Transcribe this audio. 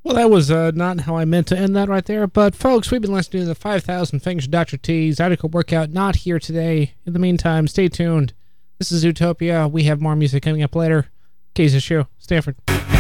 Well, that was not how I meant to end that right there. But, folks, we've been listening to the 5,000 Things Dr. T's Zydeco Workout, not here today. In the meantime, stay tuned. This is Utopia. We have more music coming up later. Casey Show, Stanford.